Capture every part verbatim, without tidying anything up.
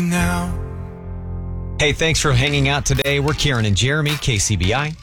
Now. Hey, thanks for hanging out today. We're Karen and Jeremy, K C B I.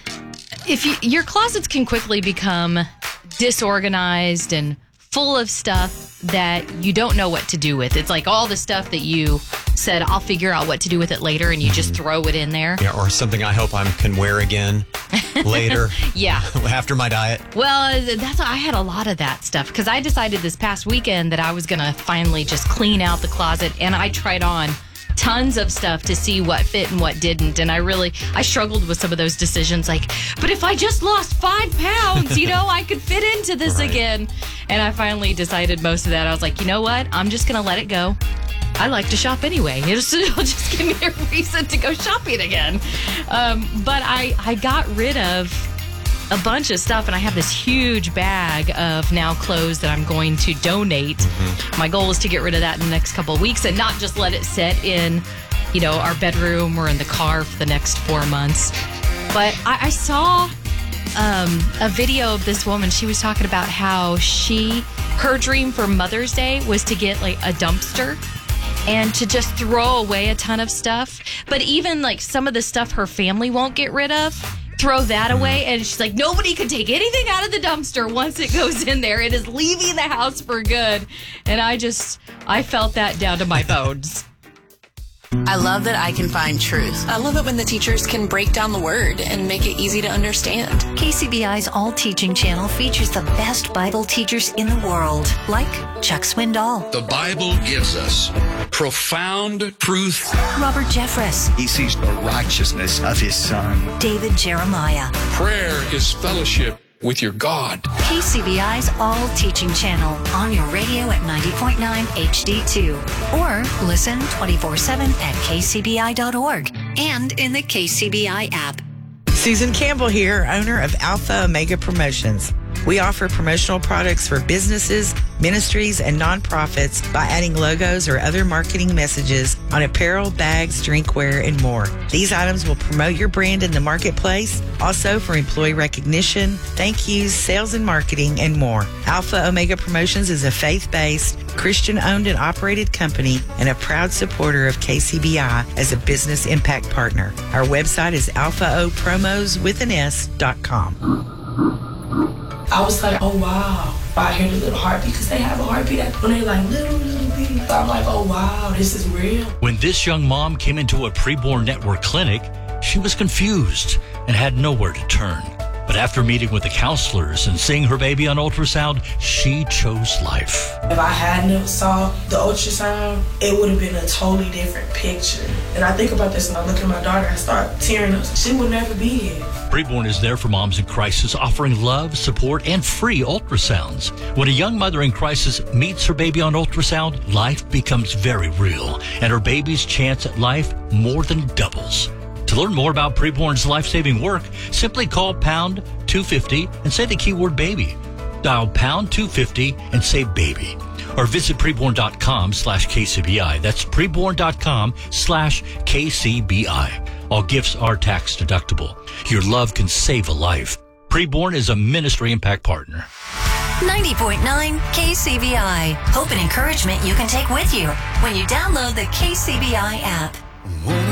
If you, your closets can quickly become disorganized and full of stuff that you don't know what to do with. It's like all the stuff that you said, I'll figure out what to do with it later, and you just throw it in there. Yeah, or something I hope I can wear again later. Yeah. After my diet. Well, that's I had a lot of that stuff because I decided this past weekend that I was going to finally just clean out the closet, and I tried on tons of stuff to see what fit and what didn't. And I really, I struggled with some of those decisions. Like, but if I just lost five pounds, you know, I could fit into this right. again. And I finally decided most of that. I was like, you know what? I'm just going to let it go. I like to shop anyway. It'll just give me a reason to go shopping again. Um, but I, I got rid of a bunch of stuff, and I have this huge bag of now clothes that I'm going to donate. Mm-hmm. My goal is to get rid of that in the next couple of weeks and not just let it sit in, you know, our bedroom or in the car for the next four months. But I, I saw um, a video of this woman. She was talking about how she, her dream for Mother's Day was to get like a dumpster and to just throw away a ton of stuff. But even like some of the stuff her family won't get rid of, throw that away. And she's like, nobody can take anything out of the dumpster once it goes in there. It is leaving the house for good. And I just, I felt that down to my bones. I love that I can find truth. I love it when the teachers can break down the word and make it easy to understand. K C B I's All Teaching channel features the best Bible teachers in the world, like Chuck Swindoll. The Bible gives us profound truth. Robert Jeffress. He sees the righteousness of his son. David Jeremiah. Prayer is fellowship with your God. K C B I's All Teaching channel on your radio at ninety point nine H D two. Or listen twenty-four seven at K C B I dot org and in the K C B I app. Susan Campbell here, owner of Alpha Omega Promotions. We offer promotional products for businesses, ministries, and nonprofits by adding logos or other marketing messages on apparel, bags, drinkware, and more. These items will promote your brand in the marketplace, also for employee recognition, thank yous, sales and marketing, and more. Alpha Omega Promotions is a faith-based, Christian-owned and operated company and a proud supporter of K C B I as a business impact partner. Our website is alpha o promos with an S dot com. I was like, oh, wow. I hear the little heartbeat because they have a heartbeat when they're like little, little bitty. I'm like, oh, wow, this is real. When this young mom came into a preborn network clinic, she was confused and had nowhere to turn. But after meeting with the counselors and seeing her baby on ultrasound, she chose life. If I hadn't saw the ultrasound, it would have been a totally different picture. And I think about this and I look at my daughter, I start tearing up. She would never be here. Preborn is there for moms in crisis, offering love, support, and free ultrasounds. When a young mother in crisis meets her baby on ultrasound, life becomes very real, and her baby's chance at life more than doubles. To learn more about Preborn's life-saving work, simply call pound two fifty and say the keyword baby. Dial pound two fifty and say baby. Or visit preborn.com slash KCBI. That's preborn.com slash KCBI. All gifts are tax deductible. Your love can save a life. Preborn is a ministry impact partner. ninety point nine K C B I. Hope and encouragement you can take with you when you download the K C B I app.